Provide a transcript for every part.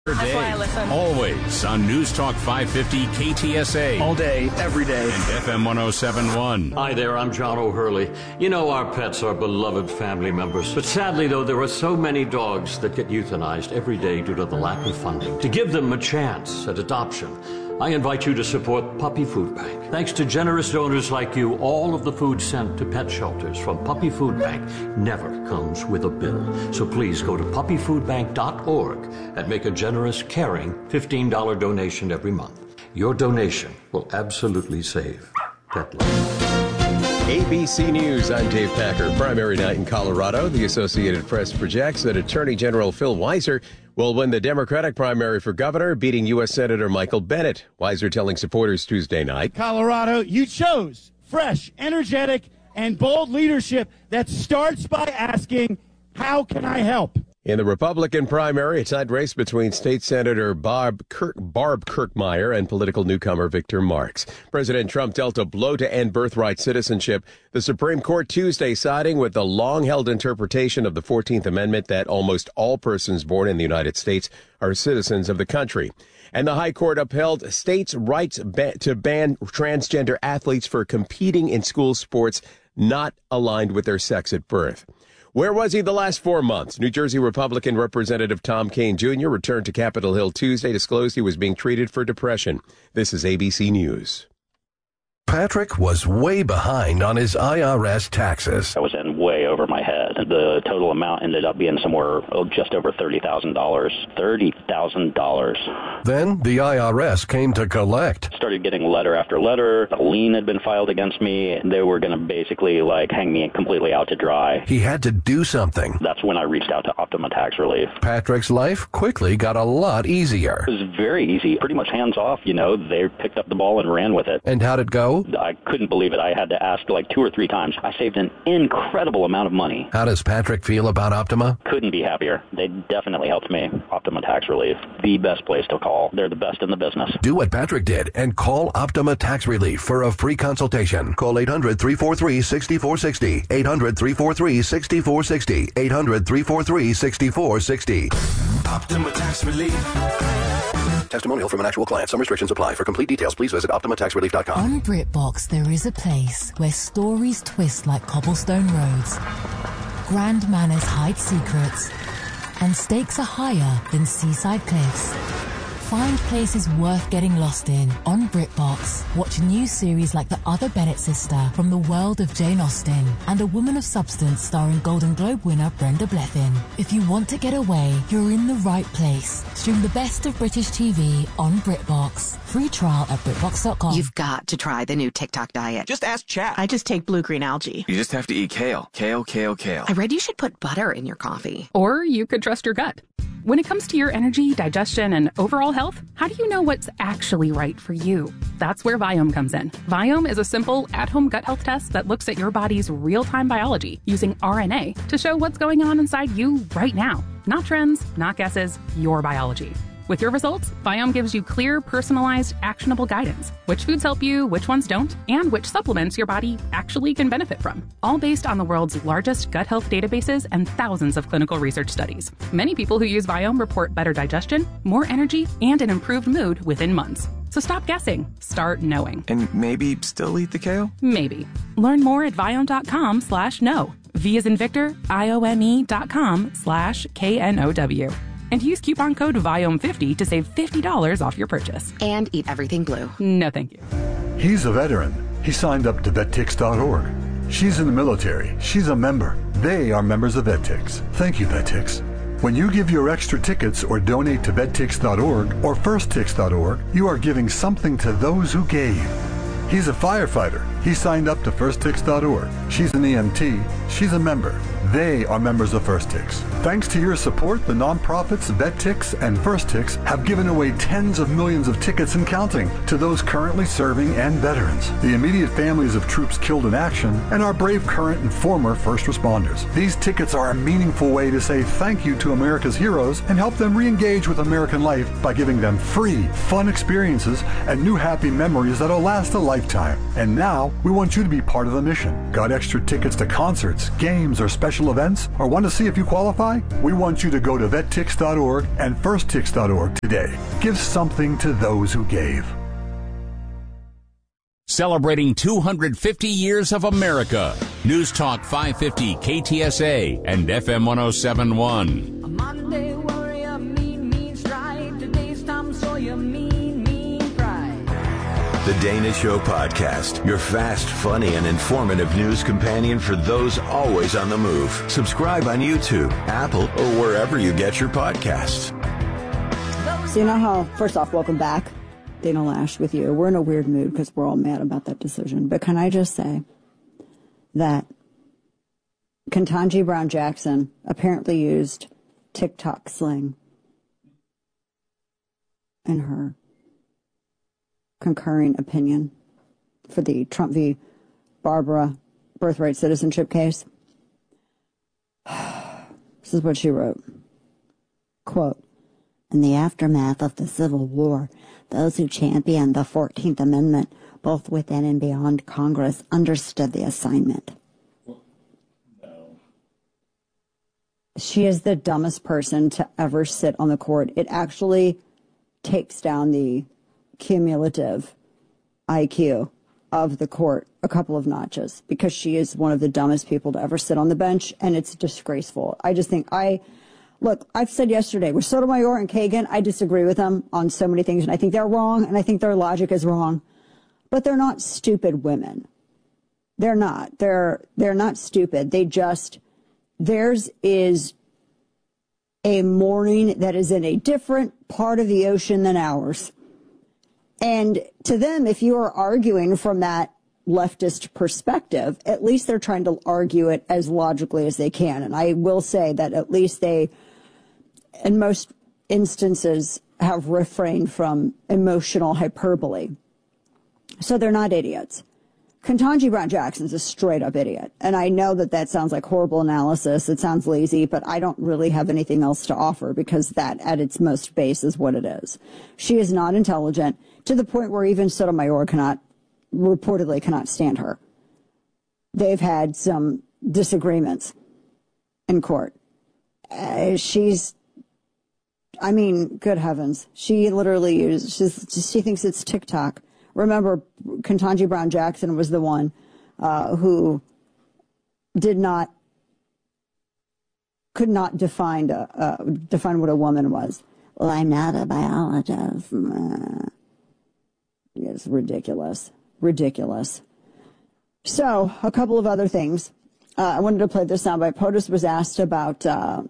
That's why I listen. Always on News Talk 550 KTSA. All day, every day. And FM 107.1. Hi there, I'm John O'Hurley. You know, our pets are beloved family members. But sadly, though, there are so many dogs that get euthanized every day due to the lack of funding. To give them a chance at adoption, I invite you to support Puppy Food Bank. Thanks to generous donors like you, all of the food sent to pet shelters from Puppy Food Bank never comes with a bill. So please go to puppyfoodbank.org and make a generous, caring $15 donation every month. Your donation will absolutely save pet life. ABC News, I'm Dave Packer. Primary night in Colorado. The Associated Press projects that Attorney General Phil Weiser will win the Democratic primary for governor, beating U.S. Senator Michael Bennet. Weiser telling supporters Tuesday night, Colorado, you chose fresh, energetic, and bold leadership that starts by asking, how can I help? In the Republican primary, a tight race between State Senator Barb Kirkmeyer and political newcomer Victor Marx. President Trump dealt a blow to end birthright citizenship. The Supreme Court Tuesday siding with the long-held interpretation of the 14th Amendment that almost all persons born in the United States are citizens of the country. And the High Court upheld states' rights to ban transgender athletes for competing in school sports not aligned with their sex at birth. Where was he the last 4 months? New Jersey Republican Representative Tom Kean Jr. returned to Capitol Hill Tuesday, disclosed he was being treated for depression. This is ABC News. Patrick was way behind on his IRS taxes. I was in way over my head. The total amount ended up being somewhere just over $30,000. $30,000. Then the IRS came to collect. Started getting letter after letter. A lien had been filed against me. They were going to basically hang me completely out to dry. He had to do something. That's when I reached out to Optima Tax Relief. Patrick's life quickly got a lot easier. It was very easy, pretty much hands off. They picked up the ball and ran with it. And how'd it go? I couldn't believe it. I had to ask 2 or 3 times. I saved an incredible amount of money. How does Patrick feel about Optima? Couldn't be happier. They definitely helped me. Optima Tax Relief, the best place to call. They're the best in the business. Do what Patrick did and call Optima Tax Relief for a free consultation. Call 800-343-6460. 800-343-6460. 800-343-6460. Optima Tax Relief. Testimonial from an actual client. Some restrictions apply. For complete details, please visit OptimaTaxRelief.com. On BritBox, there is a place where stories twist like cobblestone roads, grand manners hide secrets, and stakes are higher than seaside cliffs. Find places worth getting lost in on BritBox. Watch a new series like The Other Bennett Sister from the world of Jane Austen and A Woman of Substance starring Golden Globe winner Brenda Blethyn. If you want to get away, you're in the right place. Stream the best of British TV on BritBox. Free trial at BritBox.com. You've got to try the new TikTok diet. Just ask chat. I just take blue-green algae. You just have to eat kale. Kale. I read you should put butter in your coffee. Or you could trust your gut. When it comes to your energy, digestion, and overall health, how do you know what's actually right for you? That's where Viome comes in. Viome is a simple, at-home gut health test that looks at your body's real-time biology using RNA to show what's going on inside you right now. Not trends, not guesses, your biology. With your results, Viome gives you clear, personalized, actionable guidance. Which foods help you, which ones don't, and which supplements your body actually can benefit from. All based on the world's largest gut health databases and thousands of clinical research studies. Many people who use Viome report better digestion, more energy, and an improved mood within months. So stop guessing. Start knowing. And maybe still eat the kale? Maybe. Learn more at Viome.com/know. V as in Victor, IOME.com/KNOW. And use coupon code VIOME50 to save $50 off your purchase. And eat everything blue. No, thank you. He's a veteran. He signed up to VetTix.org. She's in the military. She's a member. They are members of VetTix. Thank you, VetTix. When you give your extra tickets or donate to VetTix.org or FirstTix.org, you are giving something to those who gave. He's a firefighter. He signed up to FirstTix.org. She's an EMT. She's a member. They are members of FirstTix. Thanks to your support, the nonprofits VetTix and FirstTix have given away tens of millions of tickets and counting to those currently serving and veterans, the immediate families of troops killed in action, and our brave current and former first responders. These tickets are a meaningful way to say thank you to America's heroes and help them re-engage with American life by giving them free, fun experiences and new happy memories that'll last a lifetime. And now, we want you to be part of the mission. Got extra tickets to concerts, games, or special special events or want to see if you qualify? We want you to go to vettix.org and firsttix.org today. Give something to those who gave. Celebrating 250 years of America. News Talk 550 KTSA and FM 1071. A Monday warrior, mean stride. Today's Tom Sawyer, mean pride. The Dana Show Podcast, your fast, funny, and informative news companion for those always on the move. Subscribe on YouTube, Apple, or wherever you get your podcasts. So you know how, first off, welcome back. Dana Loesch with you. We're in a weird mood because we're all mad about that decision. But can I just say that Ketanji Brown Jackson apparently used TikTok slang in her concurring opinion for the Trump v. Barbara birthright citizenship case? This is what she wrote. Quote, "In the aftermath of the Civil War, those who championed the 14th Amendment, both within and beyond Congress, understood the assignment." She is the dumbest person to ever sit on the court. It actually takes down the cumulative IQ of the court a couple of notches because she is one of the dumbest people to ever sit on the bench, and it's disgraceful. I just think Look, I've said yesterday, with Sotomayor and Kagan, I disagree with them on so many things, and I think they're wrong, and I think their logic is wrong. But they're not stupid women. They're not. They're not stupid. Theirs is a morning that is in a different part of the ocean than ours. And to them, if you are arguing from that leftist perspective, at least they're trying to argue it as logically as they can. And I will say that at least they, in most instances, have refrained from emotional hyperbole. So they're not idiots. Ketanji Brown Jackson's a straight up idiot. And I know that sounds like horrible analysis. It sounds lazy, but I don't really have anything else to offer because that at its most base is what it is. She is not intelligent to the point where even Sotomayor reportedly cannot stand her. They've had some disagreements in court. Good heavens. She literally she thinks it's TikTok. Remember, Ketanji Brown Jackson was the one who could not define what a woman was. Well, I'm not a biologist. It's ridiculous. Ridiculous. So, a couple of other things. I wanted to play this soundbite. POTUS was asked about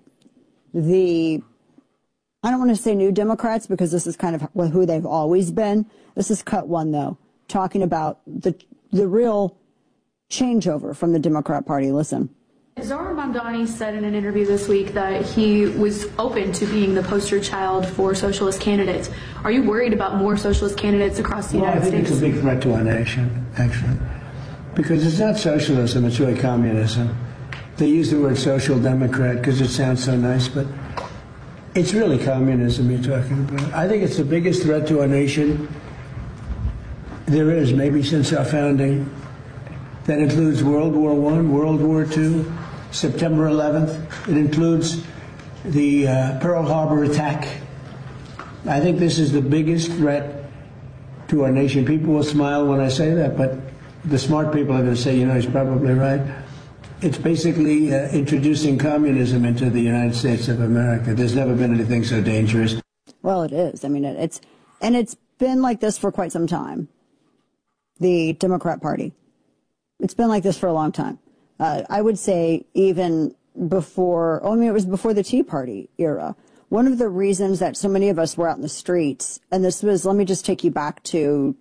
I don't want to say new Democrats because this is kind of who they've always been. This is cut one, though, talking about the real changeover from the Democrat Party. Listen. Zohran Mamdani said in an interview this week that he was open to being the poster child for socialist candidates. Are you worried about more socialist candidates across the United States? I think it's a big threat to our nation, actually, because it's not socialism, it's really communism. They use the word social democrat because it sounds so nice, but it's really communism you're talking about. I think it's the biggest threat to our nation there is, maybe since our founding. That includes World War I, World War II, September 11th. It includes the Pearl Harbor attack. I think this is the biggest threat to our nation. People will smile when I say that, but the smart people are going to say, he's probably right. It's basically introducing communism into the United States of America. There's never been anything so dangerous. Well, it is. I mean, it's been like this for quite some time. The Democrat Party. It's been like this for a long time. I would say even before, it was before the Tea Party era. One of the reasons that so many of us were out in the streets, and this was, let me just take you back to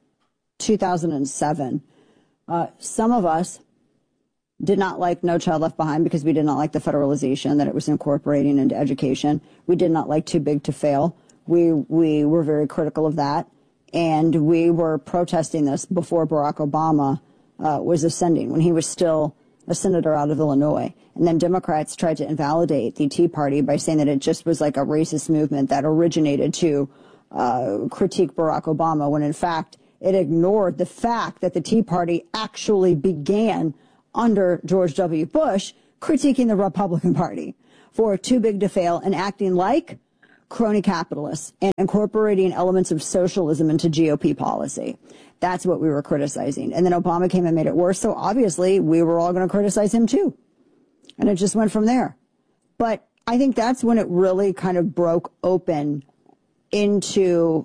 2007. Some of us did not like No Child Left Behind because we did not like the federalization that it was incorporating into education. We did not like Too Big to Fail. We were very critical of that. And we were protesting this before Barack Obama was ascending, when he was still a senator out of Illinois. And then Democrats tried to invalidate the Tea Party by saying that it just was like a racist movement that originated to critique Barack Obama, when in fact it ignored the fact that the Tea Party actually began under George W. Bush critiquing the Republican Party for too big to fail and acting like crony capitalists and incorporating elements of socialism into GOP policy. That's what we were criticizing. And then Obama came and made it worse. So obviously we were all going to criticize him too. And it just went from there. But I think that's when it really kind of broke open into,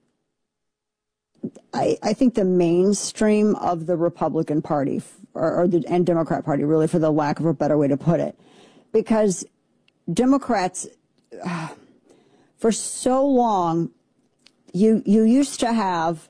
I think, the mainstream of the Republican Party and Democrat Party, really, for the lack of a better way to put it. Because Democrats, for so long, you used to have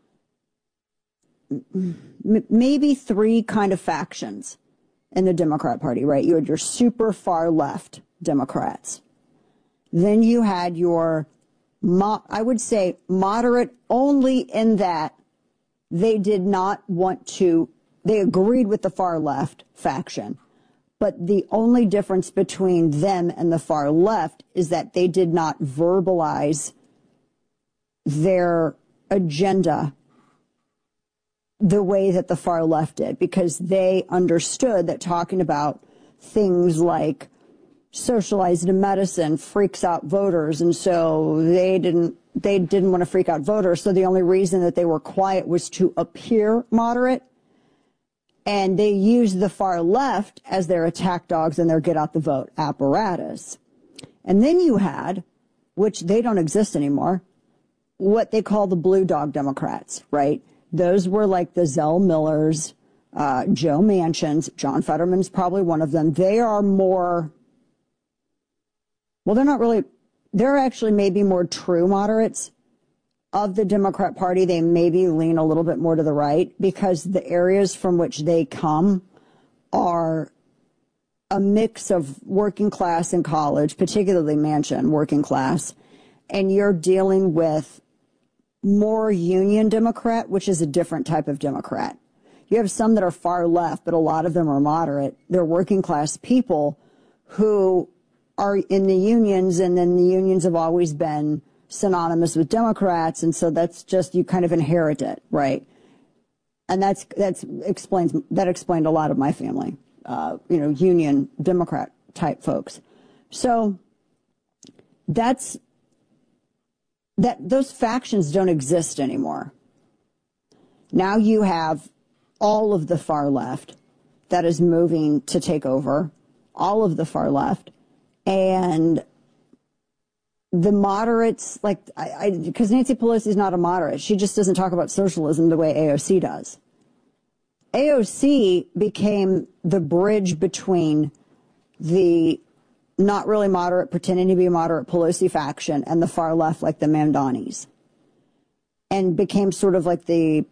maybe three kind of factions in the Democrat Party, right? You had your super far left Democrats. Then you had your, I would say, moderate only in that they did not want to, they agreed with the far left faction. But the only difference between them and the far left is that they did not verbalize their agenda the way that the far left did, because they understood that talking about things like socialized medicine freaks out voters, and so they didn't want to freak out voters. So the only reason that they were quiet was to appear moderate. And they used the far left as their attack dogs and their get out the vote apparatus. And then you had, which they don't exist anymore, what they call the blue dog Democrats, right? Those were like the Zell Millers, Joe Manchins. John Fetterman's probably one of them. They are more, well, they're not really, they're actually maybe more true moderates of the Democrat Party. They maybe lean a little bit more to the right because the areas from which they come are a mix of working class and college, particularly Manchin, working class. And you're dealing with more union Democrat, which is a different type of Democrat. You have some that are far left, but a lot of them are moderate. They're working class people who are in the unions, and then the unions have always been synonymous with Democrats, and so that's just, you kind of inherit it, right? And that explained a lot of my family, union Democrat type folks. So those factions don't exist anymore. Now you have all of the far left that is moving to take over, all of the far left, and the moderates, like, because Nancy Pelosi is not a moderate. She just doesn't talk about socialism the way AOC does. AOC became the bridge between the not really moderate, pretending to be a moderate Pelosi faction, and the far left, like the Mamdanis, and became sort of like the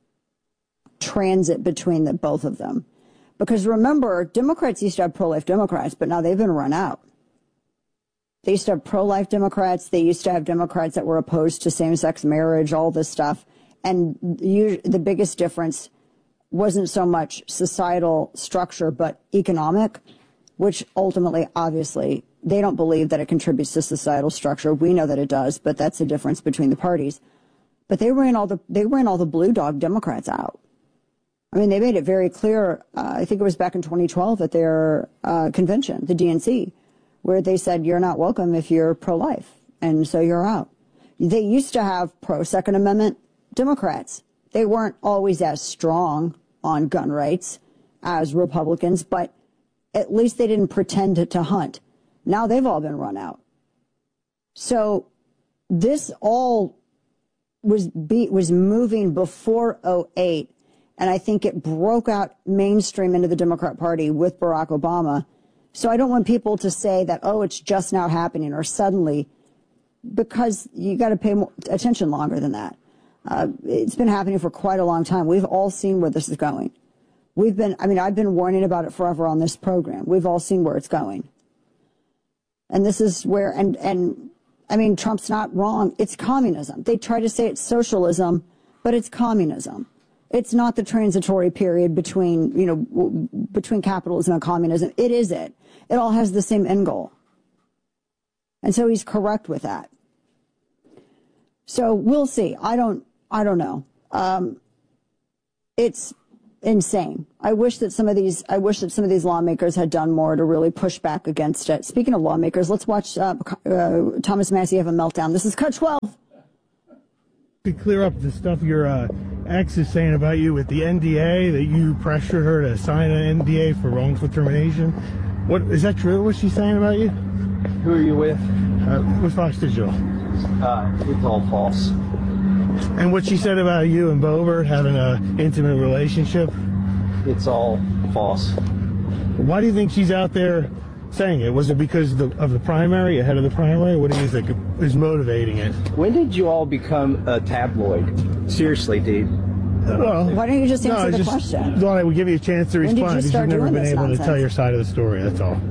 transit between the both of them. Because remember, Democrats used to have pro-life Democrats, but now they've been run out. They used to have pro-life Democrats. They used to have Democrats that were opposed to same-sex marriage, all this stuff. And the biggest difference wasn't so much societal structure, but economic, which ultimately, obviously, they don't believe that it contributes to societal structure. We know that it does, but that's the difference between the parties. But they ran all the blue dog Democrats out. I mean, they made it very clear, I think it was back in 2012 at their convention, the DNC, where they said, you're not welcome if you're pro-life, and so you're out. They used to have pro-Second Amendment Democrats. They weren't always as strong on gun rights as Republicans, but at least they didn't pretend to hunt. Now they've all been run out. So this all was moving before 2008, and I think it broke out mainstream into the Democrat Party with Barack Obama. So I don't want people to say that, oh, it's just now happening or suddenly, because you got to pay more attention longer than that. It's been happening for quite a long time. We've all seen where this is going. I've been warning about it forever on this program. We've all seen where it's going. And this is where, Trump's not wrong. It's communism. They try to say it's socialism, but it's communism. It's not the transitory period between capitalism and communism. It is it. It all has the same end goal. And so he's correct with that. So we'll see. I don't know. insane. I wish that some of these lawmakers had done more to really push back against it. Speaking of lawmakers, let's watch Thomas Massie have a meltdown. This is Cut 12. To clear up the stuff your ex is saying about you with the NDA, that you pressured her to sign an NDA for wrongful termination. What is that true? What's she saying about you? Who are you with? With Fox Digital. It's all false. And what she said about you and Boebert having an intimate relationship? It's all false. Why do you think she's out there saying it? Was it because of the primary, ahead of the primary? What do you think is motivating it? When did you all become a tabloid? Seriously, dude. Well, why don't you just answer the question? Thought I would give you a chance to respond because you've never been able to tell your side of the story. That's all.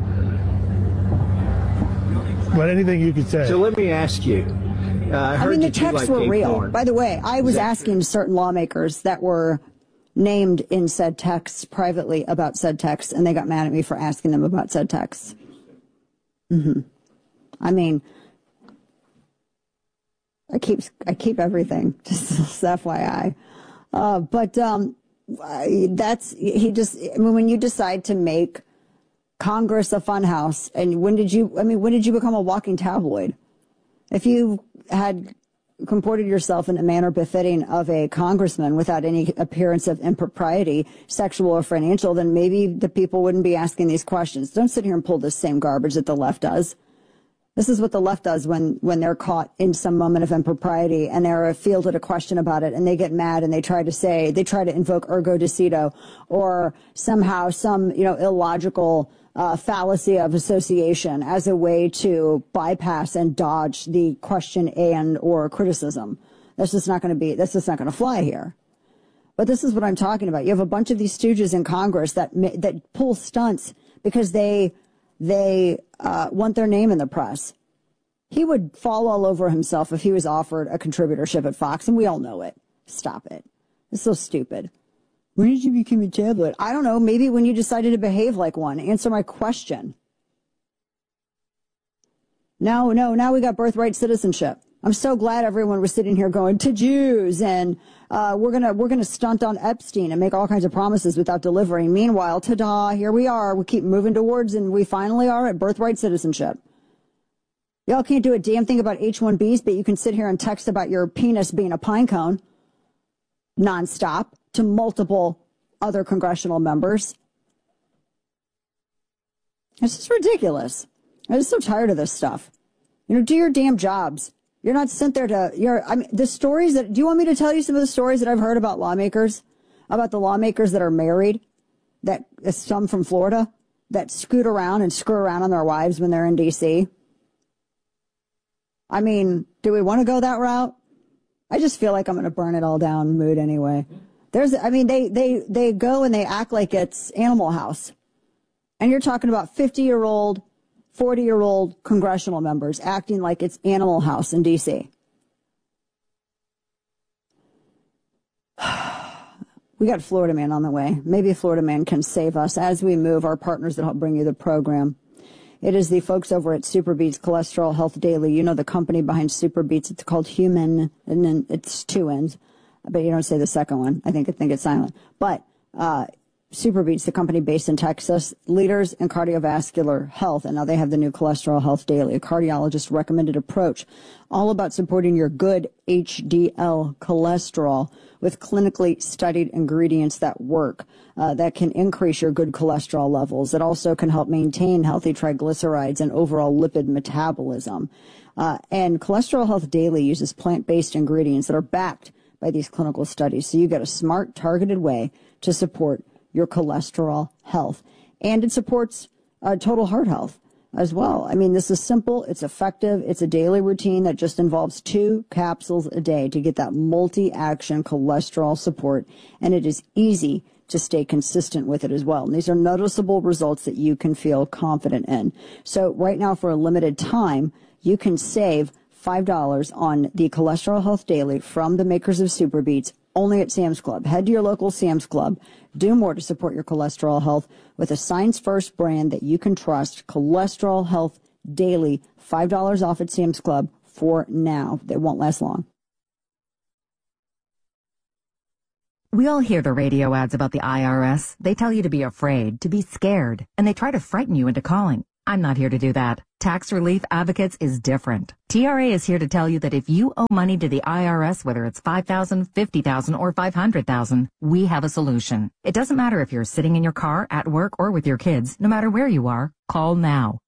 But anything you could say. So let me ask you. I mean, the texts were real. Porn. By the way, I was asking certain lawmakers that were named in said texts privately about said texts, and they got mad at me for asking them about said texts. I mean, I keep everything, just FYI. When you decide to make Congress a funhouse, and when did you become a walking tabloid? If you had comported yourself in a manner befitting of a congressman without any appearance of impropriety, sexual or financial, then maybe the people wouldn't be asking these questions. Don't sit here and pull this same garbage that the left does. This is what the left does when they're caught in some moment of impropriety and they're fielded a question about it and they get mad and they try to invoke ergo dicito or somehow some, illogical fallacy of association as a way to bypass and dodge the question and or criticism. That's just not going to fly here. But this is what I'm talking about. You have a bunch of these stooges in Congress that pull stunts because they want their name in the press. He would fall all over himself if he was offered a contributorship at Fox, and we all know it. Stop it. It's so stupid. When did you become a tabloid? I don't know. Maybe when you decided to behave like one. Answer my question. No, we got birthright citizenship. I'm so glad everyone was sitting here going to Jews and we're gonna stunt on Epstein and make all kinds of promises without delivering. Meanwhile, ta-da, here we are. We keep moving towards and we finally are at birthright citizenship. Y'all can't do a damn thing about H-1Bs, but you can sit here and text about your penis being a pine cone nonstop to multiple other congressional members. It's just ridiculous. I'm just so tired of this stuff. Do your damn jobs. You're not sent there do you want me to tell you some of the stories that I've heard about lawmakers, about the lawmakers that are married, that some from Florida, that scoot around and screw around on their wives when they're in D.C.? I mean, do we want to go that route? I just feel like I'm going to burn it all down mood anyway. They go and they act like it's Animal House. And you're talking about 50-year-old, 40-year-old congressional members acting like it's Animal House in D.C. We got Florida Man on the way. Maybe Florida Man can save us as we move, our partners that help bring you the program. It is the folks over at Superbeats Cholesterol Health Daily. You know the company behind Superbeats. It's called Human, and then it's two N's. But you don't say the second one. I think it's silent. But Superbeats, the company based in Texas, leaders in cardiovascular health, and now they have the new Cholesterol Health Daily, a cardiologist recommended approach, all about supporting your good HDL cholesterol with clinically studied ingredients that work, that can increase your good cholesterol levels. It also can help maintain healthy triglycerides and overall lipid metabolism. And Cholesterol Health Daily uses plant-based ingredients that are backed by these clinical studies. So you get a smart, targeted way to support your cholesterol health. And it supports total heart health as well. I mean, this is simple. It's effective. It's a daily routine that just involves 2 capsules a day to get that multi-action cholesterol support. And it is easy to stay consistent with it as well. And these are noticeable results that you can feel confident in. So right now, for a limited time, you can save $5 on the Cholesterol Health Daily from the makers of Superbeats only at Sam's Club. Head to your local Sam's Club. Do more to support your cholesterol health with a science-first brand that you can trust. Cholesterol Health Daily, $5 off at Sam's Club for now. They won't last long. We all hear the radio ads about the IRS. They tell you to be afraid, to be scared, and they try to frighten you into calling. I'm not here to do that. Tax Relief Advocates is different. TRA is here to tell you that if you owe money to the IRS, whether it's $5,000, $50,000, or $500,000, we have a solution. It doesn't matter if you're sitting in your car, at work, or with your kids. No matter where you are, call now.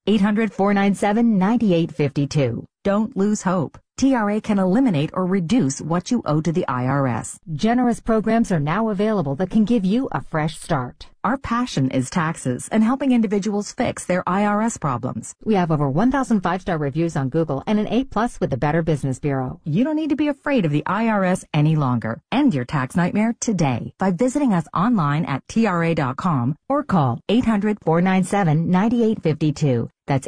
800-497-9852. Don't lose hope. TRA can eliminate or reduce what you owe to the IRS. Generous programs are now available that can give you a fresh start. Our passion is taxes and helping individuals fix their IRS problems. We have over 1,000 5-star reviews on Google and an A+ with the Better Business Bureau. You don't need to be afraid of the IRS any longer. End your tax nightmare today by visiting us online at TRA.com or call 800-497-9852. That's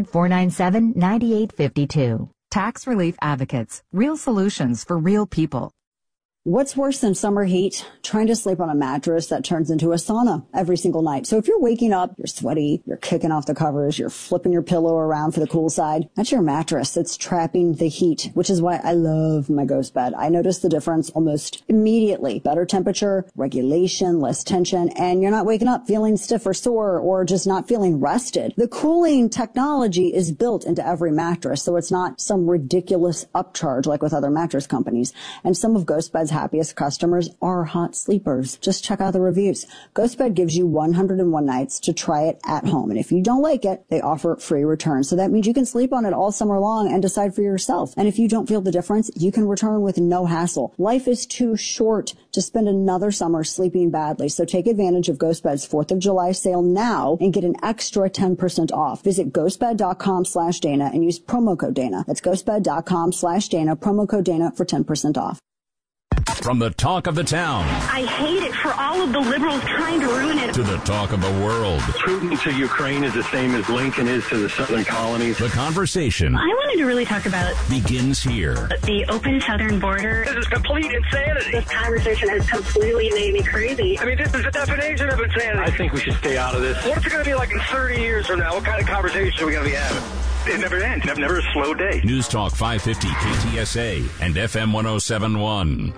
800-497-9852. Tax Relief Advocates. Real solutions for real people. What's worse than summer heat? Trying to sleep on a mattress that turns into a sauna every single night. So if you're waking up, you're sweaty, you're kicking off the covers, you're flipping your pillow around for the cool side, that's your mattress. It's trapping the heat, which is why I love my Ghost bed. I notice the difference almost immediately. Better temperature, regulation, less tension, and you're not waking up feeling stiff or sore or just not feeling rested. The cooling technology is built into every mattress, so it's not some ridiculous upcharge like with other mattress companies. And some of Ghost bed's happiest customers are hot sleepers. Just check out the reviews. GhostBed gives you 101 nights to try it at home. And if you don't like it, they offer free returns. So that means you can sleep on it all summer long and decide for yourself. And if you don't feel the difference, you can return with no hassle. Life is too short to spend another summer sleeping badly. So take advantage of GhostBed's 4th of July sale now and get an extra 10% off. Visit ghostbed.com/Dana and use promo code Dana. That's ghostbed.com/Dana, promo code Dana for 10% off. From the talk of the town. I hate it for all of the liberals trying to ruin it. To the talk of the world. Putin to Ukraine is the same as Lincoln is to the southern colonies. The conversation. I wanted to really talk about begins here. The open southern border. This is complete insanity. This conversation has completely made me crazy. I mean, this is the definition of insanity. I think we should stay out of this. What's it going to be like in 30 years from now? What kind of conversation are we going to be having? It never ends. Never a slow day. News Talk 550 KTSA and FM 1071.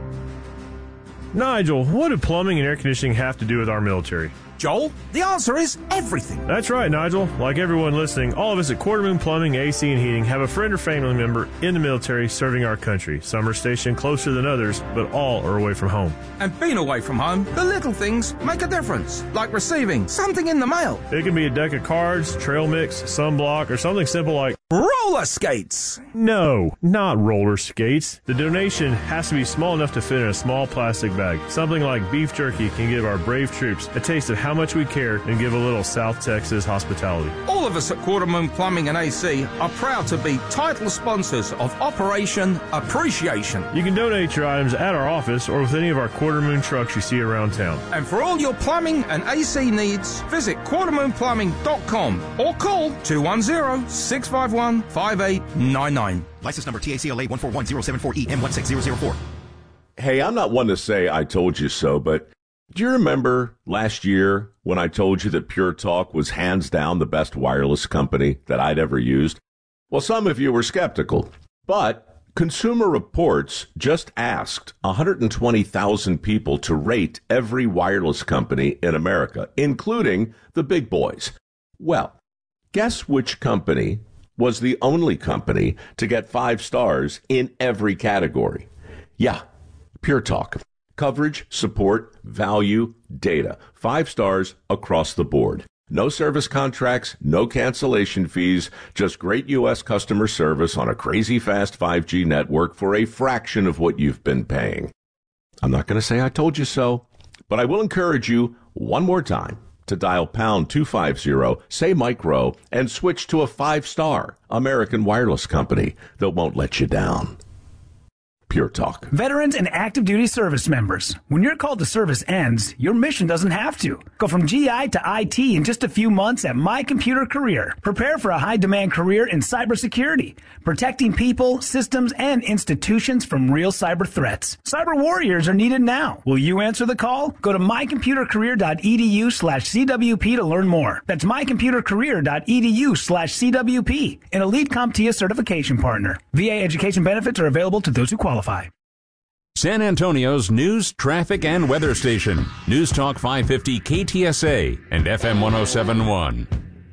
Nigel, what do plumbing and air conditioning have to do with our military? Joel, the answer is everything. That's right, Nigel. Like everyone listening, all of us at Quarter Moon Plumbing, AC, and Heating have a friend or family member in the military serving our country. Some are stationed closer than others, but all are away from home. And being away from home, the little things make a difference, like receiving something in the mail. It can be a deck of cards, trail mix, sunblock, or something simple like roller skates. No, not roller skates. The donation has to be small enough to fit in a small plastic bag. Something like beef jerky can give our brave troops a taste of how much we care and give a little South Texas hospitality. All of us at Quarter Moon Plumbing and AC are proud to be title sponsors of Operation Appreciation. You can donate your items at our office or with any of our Quarter Moon trucks you see around town. And for all your plumbing and AC needs, visit quartermoonplumbing.com or call 210-651-5899. License number TACLA 141074EM16004. Hey, I'm not one to say I told you so, but do you remember last year when I told you that Pure Talk was hands down the best wireless company that I'd ever used? Well, some of you were skeptical, but Consumer Reports just asked 120,000 people to rate every wireless company in America, including the big boys. Well, guess which company was the only company to get 5 stars in every category? Yeah, Pure Talk. Coverage, support, value, data. 5 stars across the board. No service contracts, no cancellation fees, just great U.S. customer service on a crazy fast 5G network for a fraction of what you've been paying. I'm not going to say I told you so, but I will encourage you one more time to dial pound 250, say micro, and switch to a 5-star American wireless company that won't let you down. Pure Talk. Veterans and active duty service members. When your call to service ends, your mission doesn't have to. Go from GI to IT in just a few months at My Computer Career. Prepare for a high-demand career in cybersecurity, protecting people, systems, and institutions from real cyber threats. Cyber warriors are needed now. Will you answer the call? Go to mycomputercareer.edu/CWP to learn more. That's mycomputercareer.edu/CWP, an elite CompTIA certification partner. VA education benefits are available to those who qualify. San Antonio's news, traffic, and weather station. News Talk 550 KTSA and FM 107.1.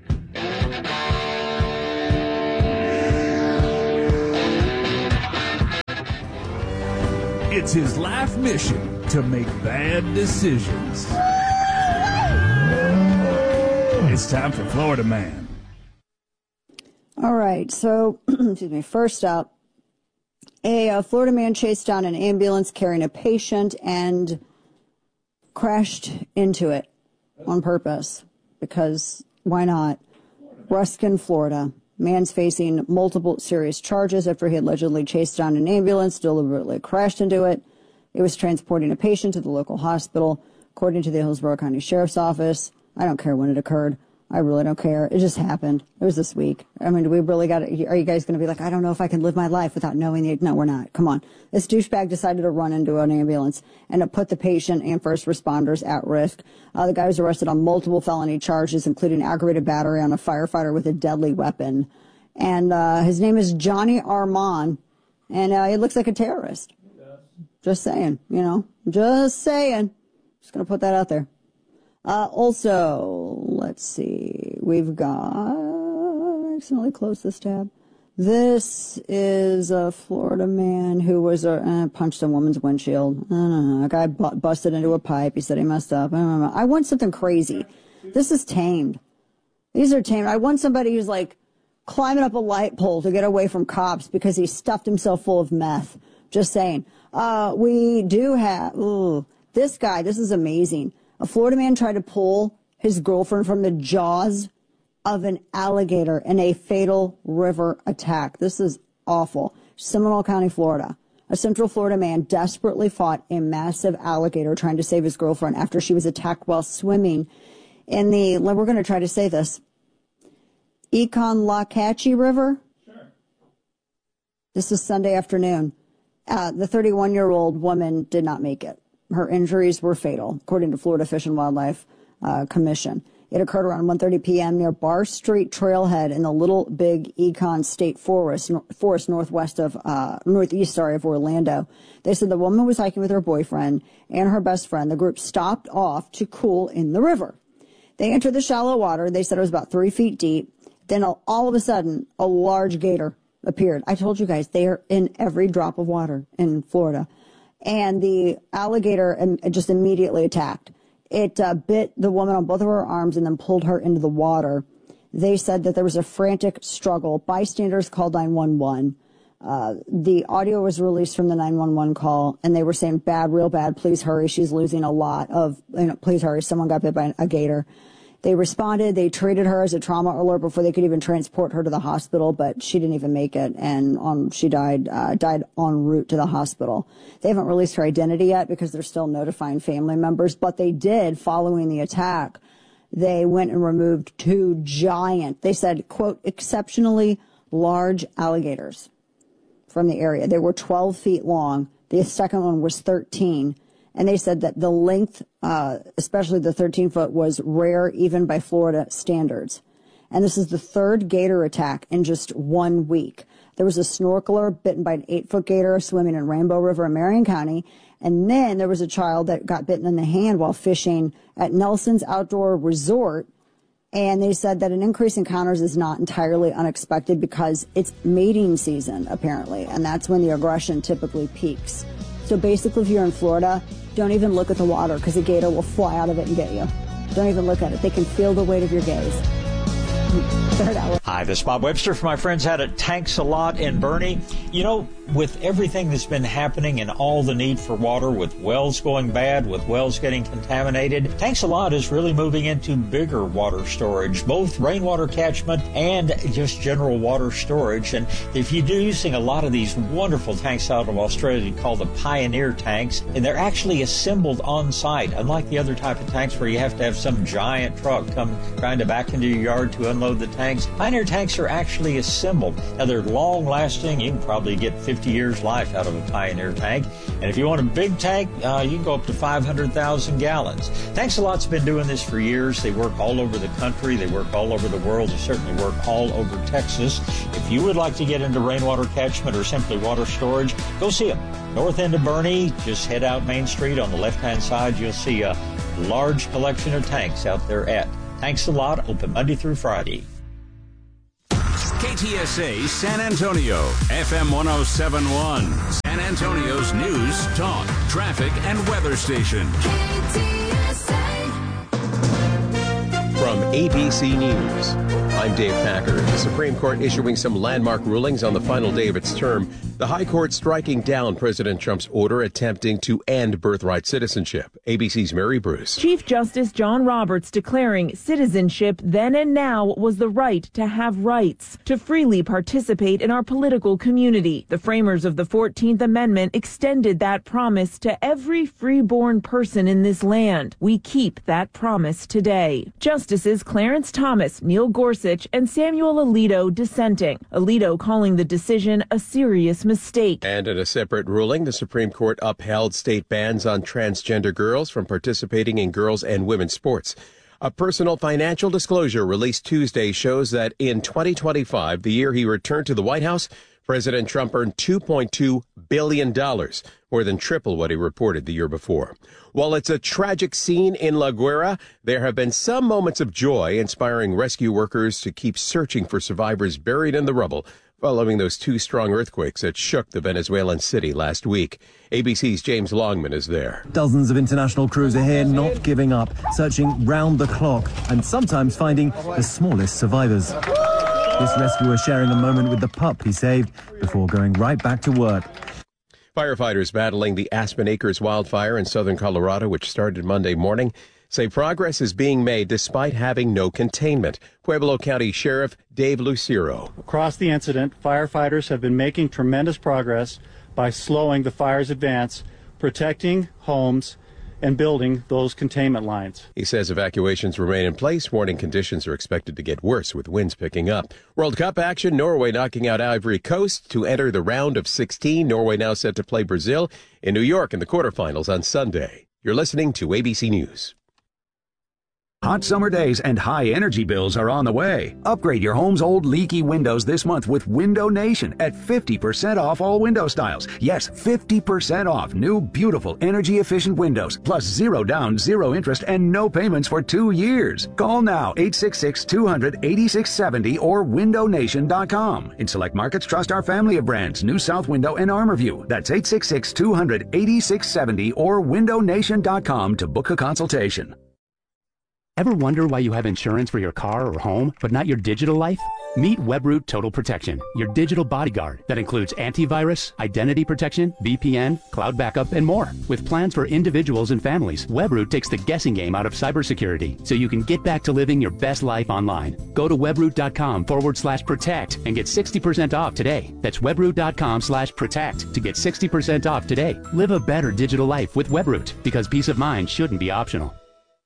It's his life mission to make bad decisions. It's time for Florida Man. All right, so, excuse me, first up, a Florida man chased down an ambulance carrying a patient and crashed into it on purpose, because why not? Ruskin, Florida. Man's facing multiple serious charges after he allegedly chased down an ambulance, deliberately crashed into it. It was transporting a patient to the local hospital, according to the Hillsborough County Sheriff's Office. I don't care when it occurred. I really don't care. It just happened. It was this week. I mean, do we really got to, are you guys going to be like, I don't know if I can live my life without knowing the, no, we're not. Come on. This douchebag decided to run into an ambulance and to put the patient and first responders at risk. The guy was arrested on multiple felony charges, including aggravated battery on a firefighter with a deadly weapon. And his name is Johnny Armand, and he looks like a terrorist. Just saying, just saying. Just going to put that out there. Also, let's see, we've got, I accidentally closed this tab. This is a Florida man who was punched a woman's windshield. I don't know. A guy busted into a pipe. He said he messed up. I don't know. I want something crazy. This is tamed. These are tamed. I want somebody who's like climbing up a light pole to get away from cops because he stuffed himself full of meth. Just saying. We do have, this guy, this is amazing. A Florida man tried to pull his girlfriend from the jaws of an alligator in a fatal river attack. This is awful. Seminole County, Florida. A Central Florida man desperately fought a massive alligator trying to save his girlfriend after she was attacked while swimming in the, we're going to try to say this, Econlockhatchee River. Sure. This is Sunday afternoon. The 31-year-old woman did not make it. Her injuries were fatal, according to Florida Fish and Wildlife Commission. It occurred around 1:30 p.m. near Bar Street Trailhead in the Little Big Econ State Forest northeast of Orlando. They said the woman was hiking with her boyfriend and her best friend. The group stopped off to cool in the river. They entered the shallow water. They said it was about 3 feet deep. Then all of a sudden, a large gator appeared. I told you guys, they are in every drop of water in Florida. And the alligator just immediately attacked. It bit the woman on both of her arms and then pulled her into the water. They said that there was a frantic struggle. Bystanders called 911. The audio was released from the 911 call, and they were saying, bad, real bad, please hurry. She's losing a lot of, please hurry. Someone got bit by a gator. They responded. They treated her as a trauma alert before they could even transport her to the hospital, but she didn't even make it, and she died en route to the hospital. They haven't released her identity yet because they're still notifying family members, but they did following the attack. They went and removed 2 giant, they said, quote, exceptionally large alligators from the area. They were 12 feet long. The second one was 13. And they said that the length, especially the 13-foot, was rare even by Florida standards. And this is the 3rd gator attack in just 1 week. There was a snorkeler bitten by an 8-foot gator swimming in Rainbow River in Marion County. And then there was a child that got bitten in the hand while fishing at Nelson's Outdoor Resort. And they said that an increase in encounters is not entirely unexpected because it's mating season, apparently. And that's when the aggression typically peaks. So basically, if you're in Florida, don't even look at the water because a gator will fly out of it and get you. Don't even look at it. They can feel the weight of your gaze. Hi, this is Bob Webster from my friends out at Tanks a Lot in Bernie. With everything that's been happening and all the need for water, with wells going bad, with wells getting contaminated, Tanks a Lot is really moving into bigger water storage, both rainwater catchment and just general water storage. And if you're using a lot of these wonderful tanks out of Australia called the Pioneer tanks, and they're actually assembled on site, unlike the other type of tanks where you have to have some giant truck come trying to back into your yard to unload unload the tanks. Pioneer tanks are actually assembled. Now, they're long-lasting. You can probably get 50 years life out of a Pioneer tank. And if you want a big tank, you can go up to 500,000 gallons. Tanks A Lot's been doing this for years. They work all over the country. They work all over the world. They certainly work all over Texas. If you would like to get into rainwater catchment or simply water storage, go see them. North end of Bernie, just head out Main Street. On the left-hand side, you'll see a large collection of tanks out there at Tanks A Lot, open Monday through Friday. KTSA San Antonio, FM 107.1, San Antonio's news, talk, traffic, and weather station. From ABC News, I'm Dave Packer. The Supreme Court issuing some landmark rulings on the final day of its term. The High Court striking down President Trump's order attempting to end birthright citizenship. ABC's Mary Bruce. Chief Justice John Roberts declaring citizenship then and now was the right to have rights, to freely participate in our political community. The framers of the 14th Amendment extended that promise to every freeborn person in this land. We keep that promise today. Justices Clarence Thomas, Neil Gorsuch, and Samuel Alito dissenting. Alito calling the decision a serious mistake. And in a separate ruling, the Supreme Court upheld state bans on transgender girls from participating in girls' and women's sports. A personal financial disclosure released Tuesday shows that in 2025, the year he returned to the White House, President Trump earned $2.2 billion, more than triple what he reported the year before. While it's a tragic scene in La Guaira, there have been some moments of joy, inspiring rescue workers to keep searching for survivors buried in the rubble following those two strong earthquakes that shook the Venezuelan city last week. ABC's James Longman is there. Dozens of international crews are here, not giving up, searching round the clock and sometimes finding the smallest survivors. This rescuer sharing a moment with the pup he saved before going right back to work. Firefighters battling the Aspen Acres wildfire in southern Colorado, which started Monday morning, say progress is being made despite having no containment. Pueblo County Sheriff Dave Lucero. Across the incident, firefighters have been making tremendous progress by slowing the fire's advance, protecting homes, and building those containment lines. He says evacuations remain in place. Warning conditions are expected to get worse with winds picking up. World Cup action, Norway knocking out Ivory Coast to enter the round of 16. Norway now set to play Brazil in New York in the quarterfinals on Sunday. You're listening to ABC News. Hot summer days and high energy bills are on the way. Upgrade your home's old leaky windows this month with Window Nation at 50% off all window styles. Yes, 50% off new, beautiful, energy-efficient windows, plus zero down, zero interest, and no payments for 2 years. Call now, 866-200-8670 or windownation.com. In select markets, trust our family of brands, New South Window and ArmorView. That's 866-200-8670 or windownation.com to book a consultation. Ever wonder why you have insurance for your car or home, but not your digital life? Meet Webroot Total Protection, your digital bodyguard that includes antivirus, identity protection, VPN, cloud backup, and more. With plans for individuals and families, Webroot takes the guessing game out of cybersecurity so you can get back to living your best life online. Go to webroot.com/protect and get 60% off today. That's webroot.com/protect to get 60% off today. Live a better digital life with Webroot, because peace of mind shouldn't be optional.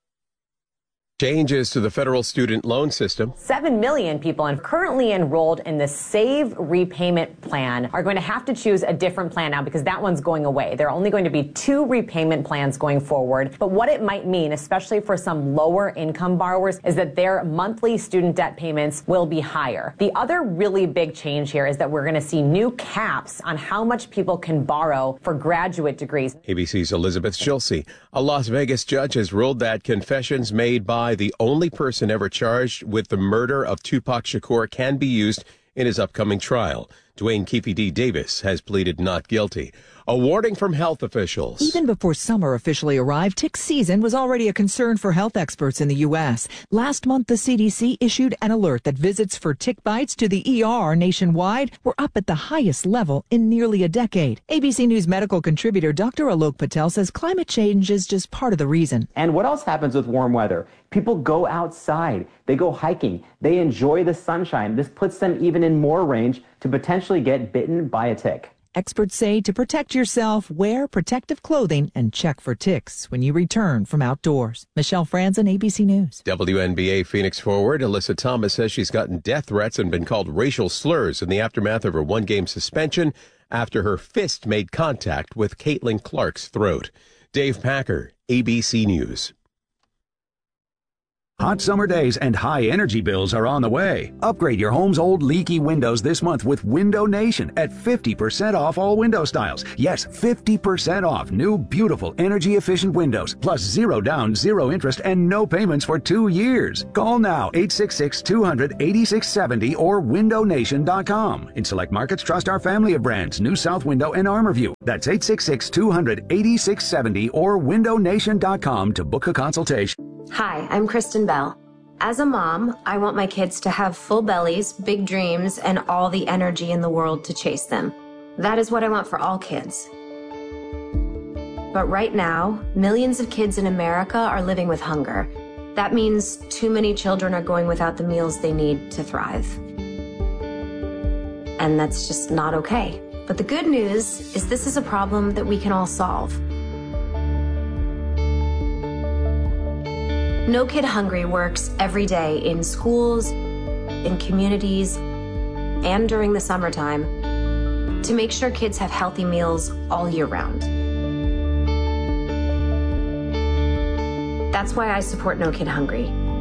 Changes to the federal student loan system. 7 million people currently enrolled in the Save Repayment Plan are going to have to choose a different plan now because that one's going away. There are only going to be 2 repayment plans going forward. But what it might mean, especially for some lower income borrowers, is that their monthly student debt payments will be higher. The other really big change here is that we're going to see new caps on how much people can borrow for graduate degrees. ABC's Elizabeth Schulze. A Las Vegas judge has ruled that confessions made by the only person ever charged with the murder of Tupac Shakur can be used in his upcoming trial. Dwayne Keefe D. Davis has pleaded not guilty. A warning from health officials. Even before summer officially arrived, tick season was already a concern for health experts in the U.S. Last month, the CDC issued an alert that visits for tick bites to the ER nationwide were up at the highest level in nearly a decade. ABC News medical contributor Dr. Alok Patel says climate change is just part of the reason. And what else happens with warm weather? People go outside, they go hiking, they enjoy the sunshine. This puts them even in more range to potentially get bitten by a tick. Experts say to protect yourself, wear protective clothing and check for ticks when you return from outdoors. Michelle Franzen, ABC News. WNBA Phoenix forward Alyssa Thomas says she's gotten death threats and been called racial slurs in the aftermath of her one-game suspension after her fist made contact with Caitlin Clark's throat. Dave Packer, ABC News. Hot summer days and high energy bills are on the way. Upgrade your home's old leaky windows this month with Window Nation at 50% off all window styles. Yes, 50% off new, beautiful, energy-efficient windows, plus zero down, zero interest, and no payments for 2 years. Call now, 866-200-8670 or windownation.com. In select markets, trust our family of brands, New South Window and ArmorView. That's 866-200-8670 or windownation.com to book a consultation. Hi, I'm Kristen Bell. As a mom, I want my kids to have full bellies, big dreams, and all the energy in the world to chase them. That is what I want for all kids. But right now, millions of kids in America are living with hunger. That means too many children are going without the meals they need to thrive. And that's just not okay. But the good news is this is a problem that we can all solve. No Kid Hungry works every day in schools, in communities, and during the summertime to make sure kids have healthy meals all year round. That's why I support No Kid Hungry.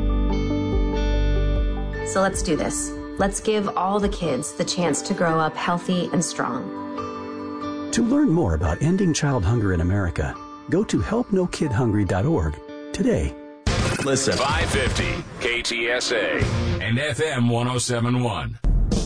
So let's do this. Let's give all the kids the chance to grow up healthy and strong. To learn more about ending child hunger in America, go to helpnokidhungry.org today. Listen. 550 KTSA and FM 1071.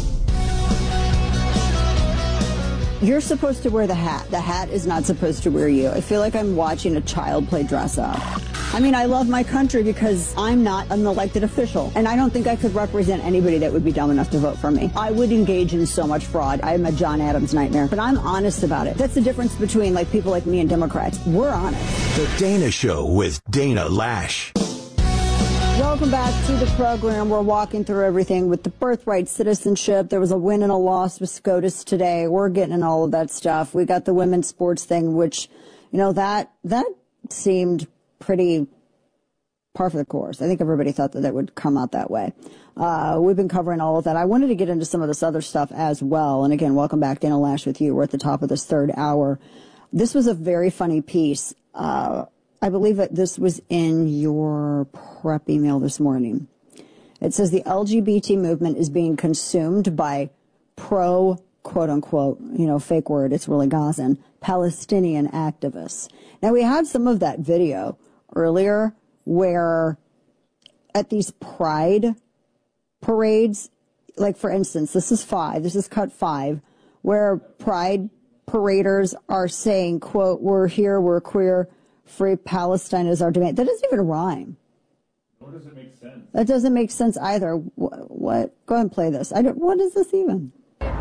You're supposed to wear the hat. The hat is not supposed to wear you. I feel like I'm watching a child play dress up. I mean, I love my country because I'm not an elected official, and I don't think I could represent anybody that would be dumb enough to vote for me. I would engage in so much fraud. I'm a John Adams nightmare, but I'm honest about it. That's the difference between like people like me and Democrats. We're honest. The Dana Show with Dana Lash. Welcome back to the program. We're walking through everything with the birthright citizenship. There was a win and a loss with SCOTUS today. We're getting in all of that stuff. We got the women's sports thing, which, you know, that seemed pretty par for the course. I think everybody thought that would come out that way. We've been covering all of that. I wanted to get into some of this other stuff as well. And again, welcome back. Dana Lash with you. We're at the top of this third hour. This was a very funny piece. I believe that this was in your prep email this morning. It says the LGBT movement is being consumed by pro, quote unquote, you know, fake word, it's really Gazan, Palestinian activists. Now, we had some of that video earlier where at these pride parades, like for instance, this is cut 5, where pride paraders are saying, quote, we're here, we're queer, free Palestine is our demand. That doesn't even rhyme. Nor does it make sense. That doesn't make sense either. What? Go ahead and play this. What is this even?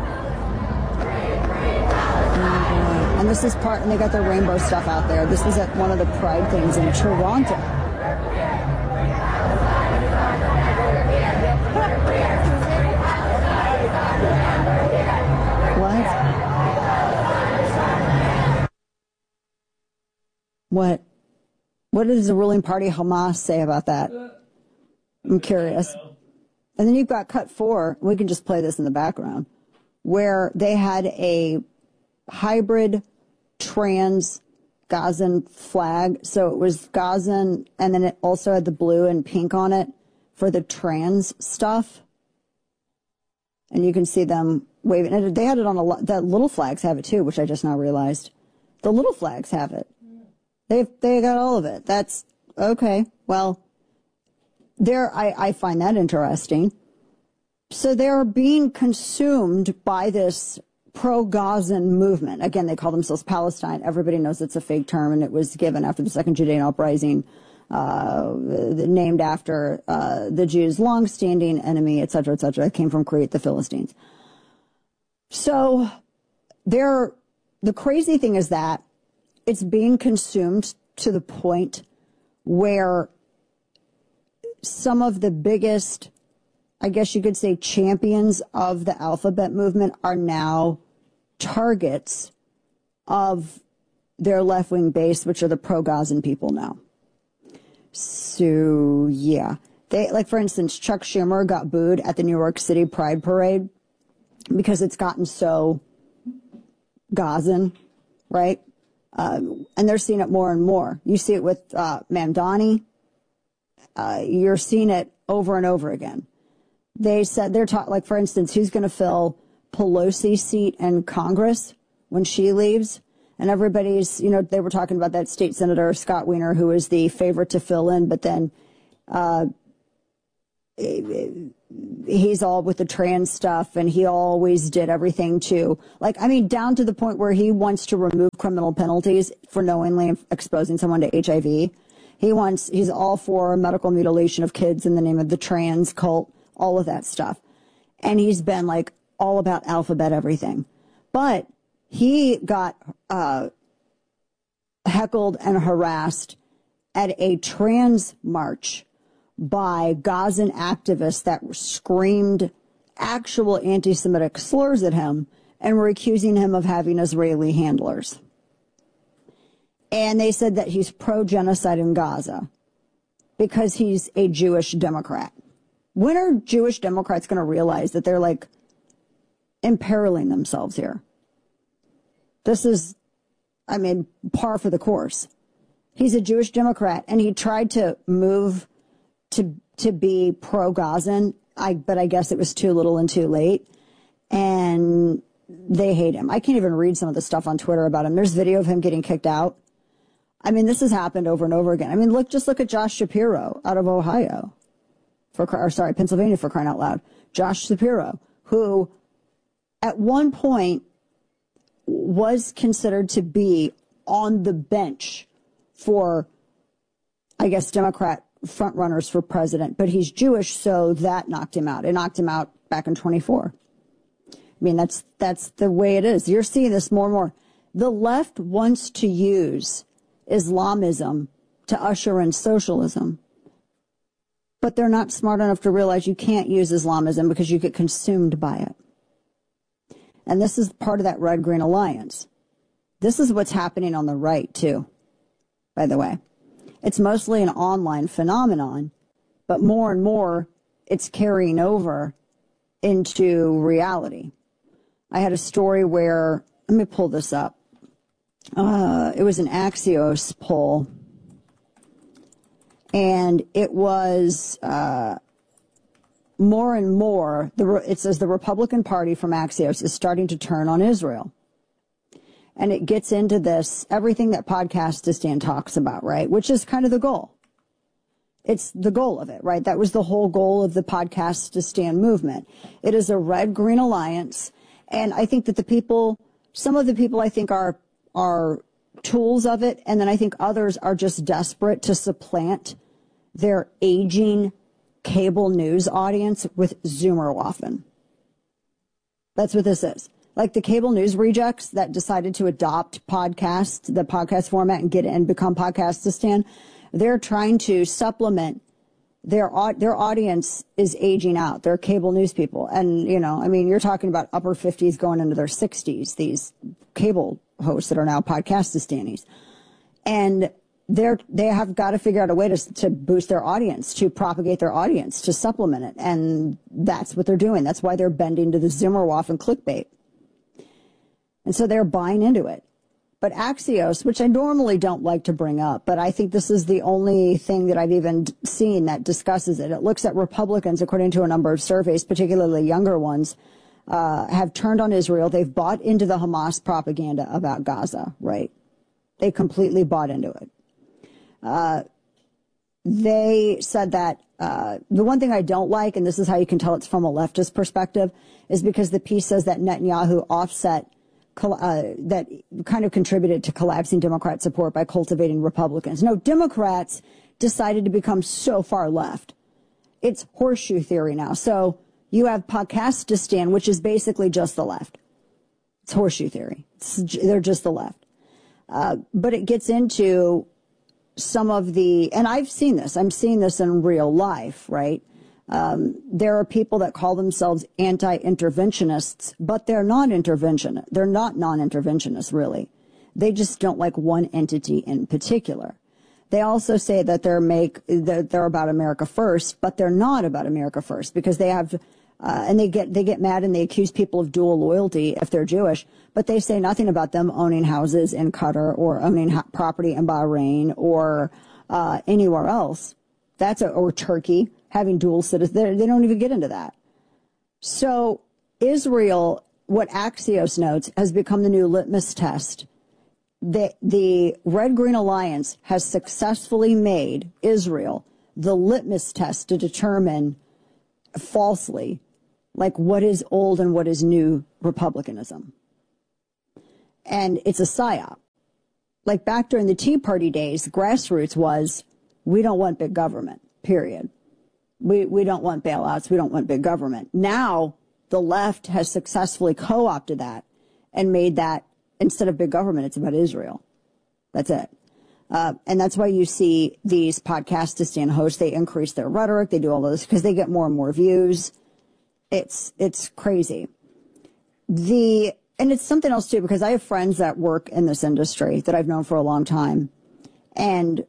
And this is part, and they got their rainbow stuff out there. This is at one of the pride things in Toronto. What? What does the ruling party Hamas say about that? I'm curious. And then you've got cut 4. We can just play this in the background, where they had a hybrid trans Gazan flag. So it was Gazan, and then it also had the blue and pink on it for the trans stuff. And you can see them waving. And they had it on the little flags have it too, which I just now realized. The little flags have it. They got all of it. That's okay. Well, I find that interesting. So they're being consumed by this pro-Gazan movement. Again, they call themselves Palestine. Everybody knows it's a fake term, and it was given after the Second Judean Uprising, named after the Jews' long-standing enemy, et cetera, that came from Crete, the Philistines. So the crazy thing is that it's being consumed to the point where some of the biggest, I guess you could say, champions of the alphabet movement are now targets of their left-wing base, which are the pro-Gazan people now. So, yeah. They, like, for instance, Chuck Schumer got booed at the New York City Pride Parade because it's gotten so Gazan, right? And they're seeing it more and more. You see it with Mamdani. You're seeing it over and over again. They said they're talking, like, for instance, who's going to fill Pelosi's seat in Congress when she leaves? And everybody's, you know, they were talking about that state senator, Scott Wiener, who is the favorite to fill in, but then he's all with the trans stuff, and he always did everything to, like, I mean, down to the point where he wants to remove criminal penalties for knowingly exposing someone to HIV. He's all for medical mutilation of kids in the name of the trans cult, all of that stuff. And he's been, like, all about alphabet everything. But he got heckled and harassed at a trans march by Gazan activists that screamed actual anti-Semitic slurs at him and were accusing him of having Israeli handlers. And they said that he's pro-genocide in Gaza because he's a Jewish Democrat. When are Jewish Democrats going to realize that they're, like, imperiling themselves here? This is, I mean, par for the course. He's a Jewish Democrat, and he tried to move to be pro-Gazan, but I guess it was too little and too late, and they hate him. I can't even read some of the stuff on Twitter about him. There's video of him getting kicked out. I mean, this has happened over and over again. I mean, just look at Josh Shapiro out of Ohio, Pennsylvania, for crying out loud. Josh Shapiro, who at one point was considered to be on the bench for, I guess, Democrat frontrunners for president, but he's Jewish, so that knocked him out. It knocked him out back in 24. I mean, that's the way it is. You're seeing this more and more. The left wants to use Islamism to usher in socialism, but they're not smart enough to realize you can't use Islamism because you get consumed by it. And this is part of that red-green alliance. This is what's happening on the right, too, by the way. It's mostly an online phenomenon, but more and more it's carrying over into reality. I had a story where, let me pull this up. It was an Axios poll, and it was more and more, it says the Republican Party from Axios is starting to turn on Israel. And it gets into this, everything that Podcastistan talks about, right? Which is kind of the goal. It's the goal of it, right? That was the whole goal of the Podcastistan movement. It is a red-green alliance. And I think that some of the people I think are tools of it. And then I think others are just desperate to supplant their aging cable news audience with Zoomerwaffen. That's what this is. Like the cable news rejects that decided to adopt the podcast format and become Podcastistan, they're trying to supplement their audience is aging out. They're cable news people. And, you know, I mean, you're talking about upper 50s going into their 60s, these cable hosts that are now Podcastistanis. And they have got to figure out a way to boost their audience, to propagate their audience, to supplement it. And that's what they're doing. That's why they're bending to the Zimmerwaffen clickbait. And so they're buying into it. But Axios, which I normally don't like to bring up, but I think this is the only thing that I've even seen that discusses it. It looks at Republicans, according to a number of surveys, particularly younger ones, have turned on Israel. They've bought into the Hamas propaganda about Gaza, right? They completely bought into it. They said that the one thing I don't like, and this is how you can tell it's from a leftist perspective, is because the piece says that Netanyahu that kind of contributed to collapsing Democrat support by cultivating Republicans. No, Democrats decided to become so far left. It's horseshoe theory now. So you have Podcastistan, which is basically just the left. It's horseshoe theory. They're just the left. But it gets into some of the, and I've seen this. I'm seeing this in real life, right? There are people that call themselves anti-interventionists, but they're not non-interventionists, really. They just don't like one entity in particular. They also say that they're about America first, but they're not about America first because they have, and they get mad and they accuse people of dual loyalty if they're Jewish, but they say nothing about them owning houses in Qatar or owning property in Bahrain or anywhere else. Or Turkey having dual citizens. They don't even get into that. So Israel, what Axios notes, has become the new litmus test. The Red Green Alliance has successfully made Israel the litmus test to determine falsely, like, what is old and what is new republicanism. And it's a psyop. Like back during the Tea Party days, grassroots was, we don't want big government, period. We don't want bailouts. We don't want big government. Now the left has successfully co-opted that and made that, instead of big government, it's about Israel. That's it. And that's why you see these podcastists and hosts, they increase their rhetoric. They do all of this because they get more and more views. It's crazy. And it's something else too, because I have friends that work in this industry that I've known for a long time, and